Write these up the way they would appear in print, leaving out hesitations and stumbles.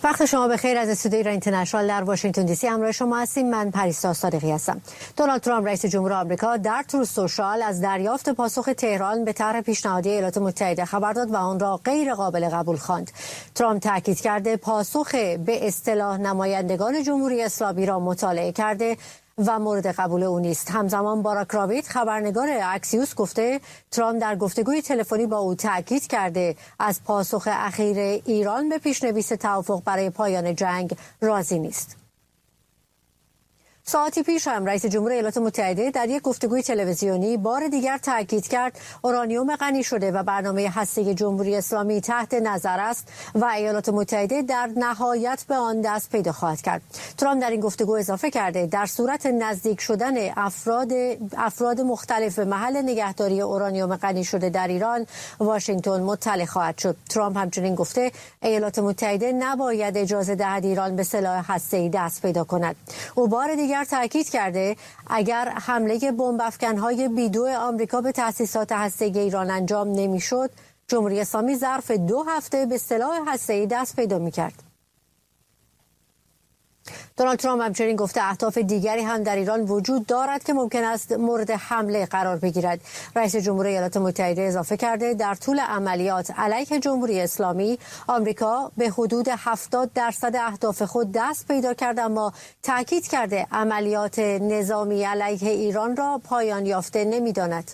وقت شما بخیر. از استودیوی ایران اینترنشنال در واشنگتن دی سی همراه شما هستیم. من پریسا صادقی هستم. دونالد ترامپ رئیس جمهور آمریکا در تروث سوشال از دریافت پاسخ تهران به طرح پیشنهادی ایالات متحده خبر داد و آن را غیر قابل قبول خواند. ترامپ تاکید کرده پاسخ به اصطلاح نمایندگان جمهوری اسلامی را مطالعه کرده و مورد قبول او نیست. همزمان باراک رابیت خبرنگار اکسیوس گفته ترامپ در گفتگوی تلفنی با او تاکید کرده از پاسخ اخیر ایران به پیشنویس توافق برای پایان جنگ راضی نیست. ساعتی پیش هم رئیس جمهور ایالات متحده در یک گفتگوی تلویزیونی بار دیگر تاکید کرد اورانیوم غنی شده و برنامه هسته جمهوری اسلامی تحت نظر است و ایالات متحده در نهایت به آن دست پیدا خواهد کرد. ترامپ در این گفتگو اضافه کرده در صورت نزدیک شدن افراد مختلف به محل نگهداری اورانیوم غنی شده در ایران، واشنگتن مطلع خواهد شد. ترامپ همچنین گفته ایالات متحده نباید اجازه دهد ایران به سلاح هسته‌ای دست پیدا کند. او بار دیگر تاکید کرده اگر حمله بمب افکن‌های B-2 آمریکا به تأسیسات هسته‌ای ایران انجام نمی‌شد، جمهوری اسلامی ظرف 2 هفته به سلاح هسته‌ای دست پیدا می‌کرد. دونالد ترامپ همچنین گفته اهداف دیگری هم در ایران وجود دارد که ممکن است مورد حمله قرار بگیرد. رئیس جمهور ایالات متحده اضافه کرده در طول عملیات علیه جمهوری اسلامی آمریکا به حدود 70% اهداف خود دست پیدا کرد، اما تاکید کرده عملیات نظامی علیه ایران را پایان یافته نمی‌داند.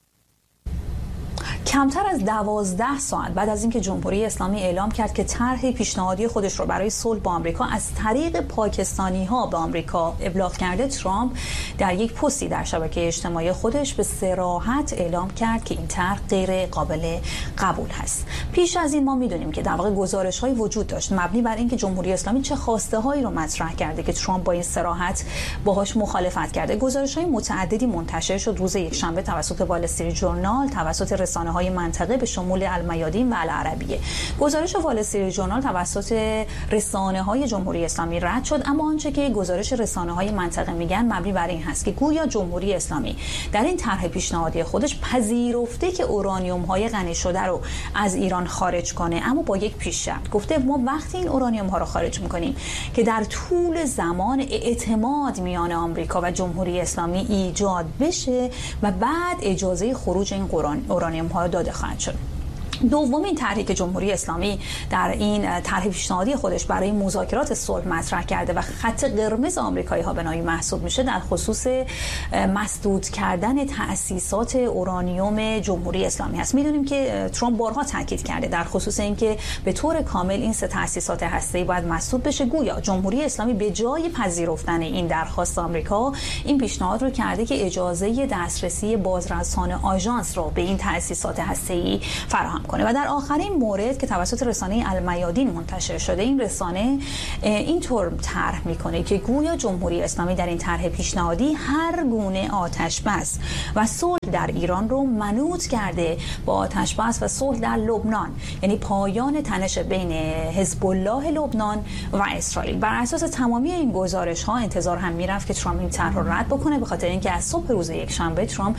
کمتر از 12 ساعت بعد از اینکه جمهوری اسلامی اعلام کرد که طرح پیشنهادی خودش رو برای صلح با آمریکا از طریق پاکستانی‌ها به آمریکا ابلاغ کرده، ترامپ در یک پستی در شبکه اجتماعی خودش به صراحت اعلام کرد که این طرح غیر قابل قبول هست. پیش از این ما می‌دونیم که در واقع گزارش‌های وجود داشت مبنی بر اینکه جمهوری اسلامی چه خواسته‌هایی رو مطرح کرده که ترامپ با این صراحت باهاش مخالفت کرده. گزارش‌های متعددی منتشر شد روز یکشنبه توسط وال استریت ژورنال، توسط رسانه‌های منطقه به شمول المیادین و العربیه. گزارش وال استریت ژورنال توسط رسانه‌های جمهوری اسلامی رد شد، اما آنچه که گزارش رسانه‌های منطقه میگن مبنی بر این هست که گویا جمهوری اسلامی در این طرح پیشنهادی خودش پذیرفته که اورانیوم‌های غنی شده رو از ایران خارج کنه، اما با یک پیش شرط. گفته ما وقتی این اورانیوم‌ها رو خارج می‌کنیم که در طول زمان اعتماد میان آمریکا و جمهوری اسلامی ایجاد بشه و بعد اجازه خروج این اورانیوم‌ها داده خواهد شد. دومین طرحی که جمهوری اسلامی در این طرح پیشنهادی خودش برای مذاکرات صلح مطرح کرده و خط قرمز آمریکایی‌ها به نوعی محسوب میشه در خصوص مسدود کردن تأسیسات اورانیوم جمهوری اسلامی هست. میدونیم که ترامپ بارها تاکید کرده در خصوص اینکه به طور کامل این 3 تأسیسات هسته‌ای باید مسدود بشه. گویا جمهوری اسلامی به جای پذیرفتن این درخواست آمریکا، این پیشنهاد رو کرده که اجازه دسترسی بازرسان آژانس رو به این تأسیسات هسته‌ای فراهم کنه. و در آخرین مورد که توسط رسانه المیادین منتشر شده، این رسانه اینطور طرح میکنه که گویا جمهوری اسلامی در این طرح پیشنهادی هر گونه آتش‌بس و صلح در ایران رو منوط کرده با آتش‌بس و صلح در لبنان، یعنی پایان تنش بین حزب الله لبنان و اسرائیل. بر اساس تمامی این گزارش‌ها انتظار هم میرفت که ترامپ این طرح رو رد بکنه، به خاطر اینکه از صبح روز یکشنبه ترامپ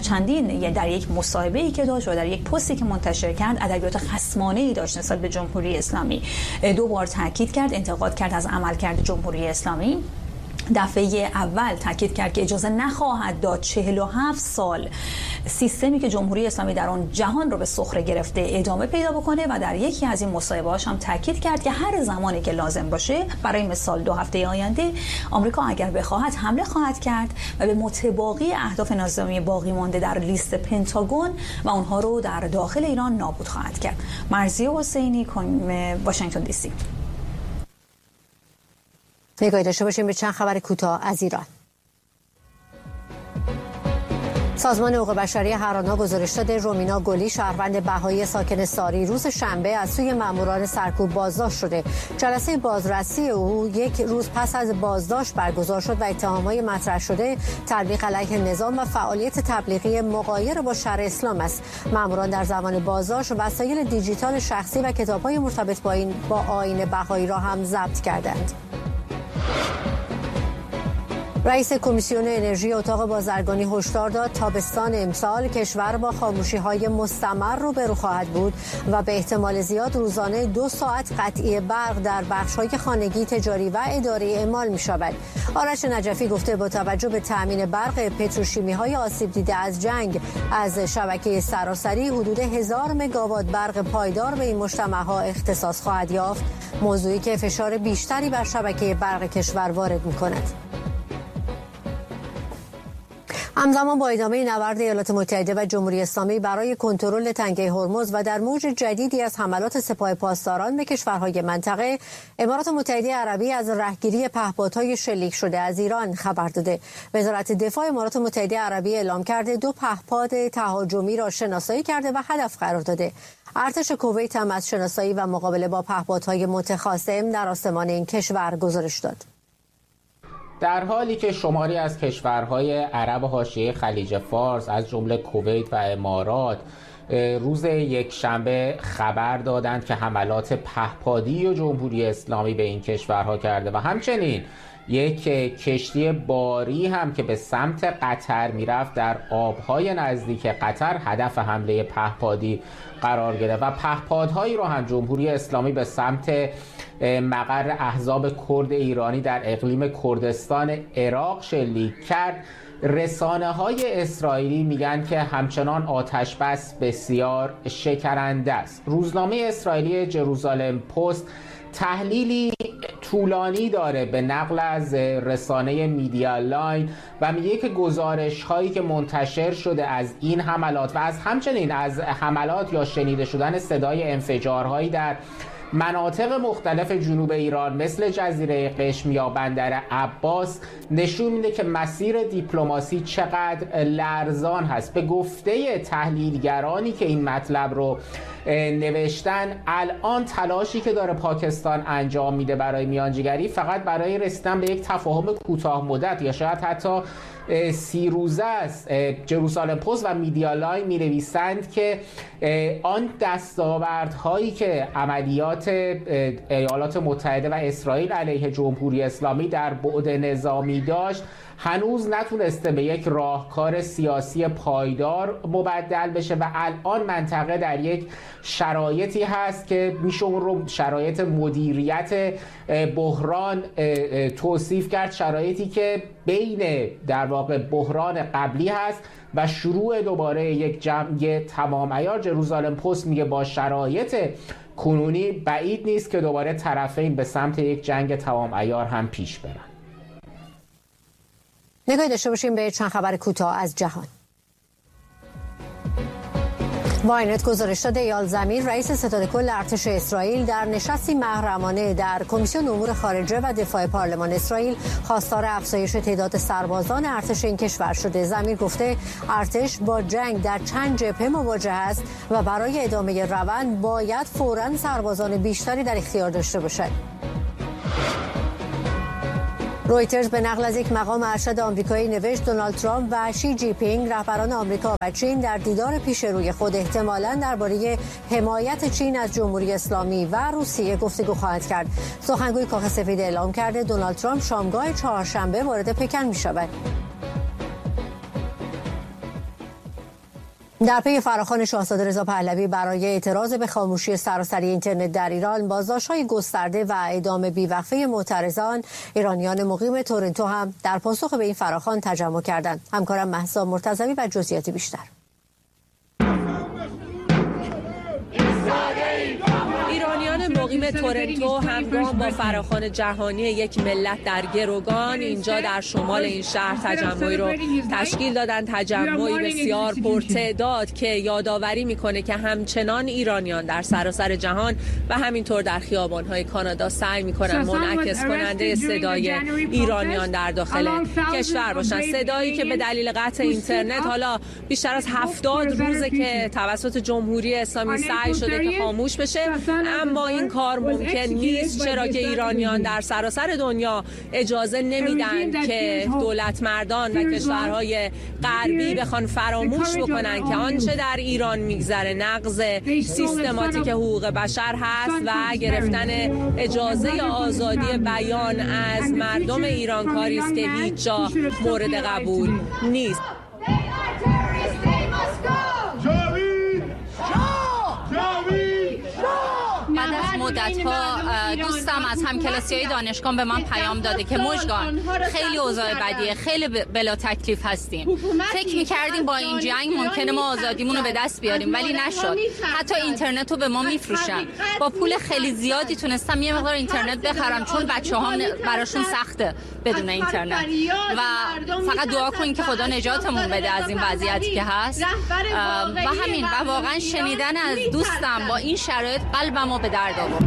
در یک مصاحبه‌ای که داشت و در یک پستی که منتشر کرد ادبیات خصمانه‌ای داشت نسبت به جمهوری اسلامی. 2 بار تاکید کرد، انتقاد کرد از عملکرد جمهوری اسلامی. دفعه اول تاکید کرد که اجازه نخواهد داد 47 سال سیستمی که جمهوری اسلامی در آن جهان رو به سخره گرفته ادامه پیدا بکنه و در یکی از این مصاحبه‌هاش هم تاکید کرد که هر زمانی که لازم باشه، برای مثال 2 هفته آینده، آمریکا اگر بخواهد حمله خواهد کرد و به متباقی اهداف نظامی باقی مانده در لیست پنتاگون و اونها رو در داخل ایران نابود خواهد کرد. مرضیه حسینی، واشنگتن دی سی. نگاهی داشته باشیم به چند خبر کوتاه از ایران. سازمان حقوق بشری هرانا گزارش داده رومینا گلی، شهروند بهایی ساکن ساری، روز شنبه از سوی ماموران سرکوب بازداشت شده. جلسه بازرسی او 1 روز پس از بازداشت برگزار شد و اتهامات مطرح شده تبلیغ علیه نظام و فعالیت تبلیغی مغایر با شرع اسلام است. ماموران در زمان بازداشت وسایل دیجیتال شخصی و کتاب‌های مرتبط با آیین بهایی را هم ضبط کردند. رئیس کمیسیون انرژی اتاق بازرگانی هشدار داد تابستان امسال کشور با خاموشی‌های مستمر روبرو خواهد بود و به احتمال زیاد روزانه 2 ساعت قطعی برق در بخش‌های خانگی، تجاری و اداری اعمال می‌شود. آرش نجفی گفته با توجه به تأمین برق پتروشیمی‌های آسیب دیده از جنگ از شبکه سراسری حدود 1000 مگاوات برق پایدار به این مجتمع‌ها اختصاص خواهد یافت، موضوعی که فشار بیشتری بر شبکه برق کشور وارد می‌کند. همزمان با ادامه نبرد ایالات متحده و جمهوری اسلامی برای کنترل تنگه هرمز و در موج جدیدی از حملات سپاه پاسداران به کشورهای منطقه، امارات متحده عربی از رهگیری پهپادهای شلیک شده از ایران خبر داده. وزارت دفاع امارات متحده عربی اعلام کرده 2 پهپاد تهاجمی را شناسایی کرده و هدف قرار داده. ارتش کویت هم از شناسایی و مقابله با پهپادهای متخاصم در آسمان این کشور گزارش داد. در حالی که شماری از کشورهای عرب حاشیه خلیج فارس از جمله کویت و امارات روز یکشنبه خبر دادند که حملات پهپادی و جمهوری اسلامی به این کشورها کرده و همچنین یک کشتی باری هم که به سمت قطر میرفت در آبهای نزدیک قطر هدف حمله پهپادی قرار گرفت و پهپادهایی رو هم جمهوری اسلامی به سمت مقر احزاب کرد ایرانی در اقلیم کردستان عراق شلیک کرد. رسانه‌های اسرائیلی میگن که همچنان آتش بس بسیار شکننده است. روزنامه اسرائیلی جروزالم پست تحلیلی طولانی داره به نقل از رسانه میدیا لاین و میگه که گزارش هایی که منتشر شده از این حملات و از همچنین از حملات یا شنیده شدن صدای انفجارهایی در مناطق مختلف جنوب ایران مثل جزیره قشم یا بندر عباس نشون میده که مسیر دیپلماسی چقدر لرزان هست. به گفته تحلیلگرانی که این مطلب رو نوشتن، الان تلاشی که داره پاکستان انجام میده برای میانجیگری فقط برای رسیدن به یک تفاهم کوتاه مدت یا شاید حتی 30 روزه است. جروزالم پست و میدیا لاین می نویسند که آن دستاوردهایی که عملیات ایالات متحده و اسرائیل علیه جمهوری اسلامی در بعد نظامی داشت هنوز نتونسته به یک راهکار سیاسی پایدار مبدل بشه و الان منطقه در یک شرایطی هست که میشه اون رو شرایط مدیریت بحران توصیف کرد، شرایطی که بین در واقع بحران قبلی هست و شروع دوباره یک جنگ تمام عیار. جروزالم پست میگه با شرایط کنونی بعید نیست که دوباره طرفین به سمت یک جنگ تمام عیار هم پیش برن. نگاهی داشته باشیم به چند خبر کوتاه از جهان. واینت گزارش داده ایال زمیر رئیس ستاد کل ارتش اسرائیل در نشستی محرمانه در کمیسیون امور خارجه و دفاع پارلمان اسرائیل خواستار افزایش تعداد سربازان ارتش این کشور شده. زمیر گفته ارتش با جنگ در چند جبهه مواجه است و برای ادامه روند باید فوراً سربازان بیشتری در اختیار داشته باشد. رویترز به نقل از یک مقام ارشد آمریکایی نوشت دونالد ترامپ و شی جی پینگ رهبران آمریکا و چین در دیدار پیش روی خود احتمالاً درباره حمایت چین از جمهوری اسلامی و روسیه گفتگو خواهند کرد. سخنگوی کاخ سفید اعلام کرده دونالد ترامپ شامگاه چهارشنبه وارد پکن می‌شود. در پی فراخوان شاهزاده رضا پهلوی برای اعتراض به خاموشی سراسری اینترنت در ایران، بازداشت‌های گسترده و اعدام بیوقفه معترضان، ایرانیان مقیم تورنتو هم در پاسخ به این فراخوان تجمع کردند. همکارم مهسا مرتضوی و جزئیات بیشتر. ایرانیان مقیم تورنتو همگام با فراخوان جهانی یک ملت در گروگان اینجا در شمال این شهر تجمعی رو تشکیل دادن. تجمعی بسیار پرتعداد که یادآوری میکنه که همچنان ایرانیان در سراسر جهان و همینطور در خیابان‌های کانادا سعی میکنن منعکس کننده صدای ایرانیان در داخل کشور باشن. صدایی که به دلیل قطع اینترنت حالا بیشتر از 70 روزه که توسط جمهوری اسلامی سعی شده که خاموش بشه، اما این کار کار ممکن نیست، چرا که ایرانیان در سراسر دنیا اجازه نمیدن که دولت مردان و کشورهای غربی بخوان فراموش بکنن که آنچه در ایران میگذره نقض سیستماتیک حقوق بشر هست و گرفتن اجازه آزادی بیان از مردم ایران کاری است که هیچ جا مورد قبول نیست. بعد از مدت‌ها دوستم از همکلاسی‌های دانشگاه به من پیام داده که مژگان خیلی اوضاع بدیه، خیلی بلا تکلیف هستیم. فکر می‌کردیم با این جنگ ممکنه ما آزادیمون رو به دست بیاریم ولی نشد. حتی اینترنت رو به ما میفروشن. با پول خیلی زیادی تونستم یه مقدار اینترنت بخرم چون بچه‌ها براشون سخته بدون اینترنت. و فقط دعا کنین که خدا نجاتمون بده از این وضعیتی که هست. و همین و واقعا شنیدن از دوستم با این شرایط قلبمو به درد آورد.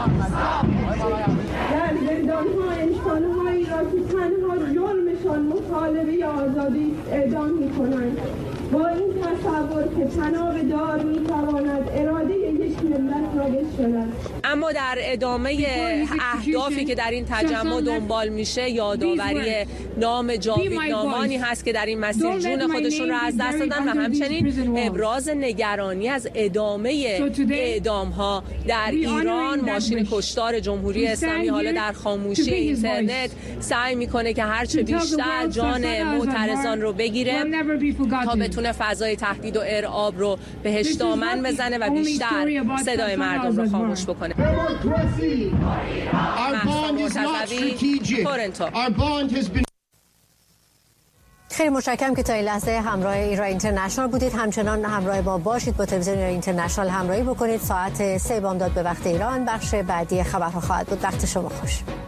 در زندان‌ها انسان‌هایی را که تنها جرمشان مطالبه آزادی اعدام می‌کنند. با این تصور که تناب دار می‌تواند اراده یک ملت را بشکند. اما در ادامه اهدافی که در این تجمع دنبال میشه یادآوری نام جاوید نامانی هست که در این مسیر جون خودشون را از دست دادن و همچنین ابراز نگرانی از ادامه اعدام‌ها در ایران. ماشین کشتار جمهوری اسلامی حالا در خاموشی اینترنت سعی میکنه که هرچه بیشتر جان معترضان رو بگیره تا بتونه فضای تهدید و ارعاب رو بهش دامن بزنه و بیشتر صدای مردم رو خاموش بکنه. تورنتو. خیلی متشکرم که تا این لحظه همراه ایران اینترنشنال بودید. همچنان همراه ما باشید، با تلویزیون ایران اینترنشنال همراهی بکنید. ساعت 3 بامداد به وقت ایران بخش بعدی خبرها خواهد بود. وقت شما خوش.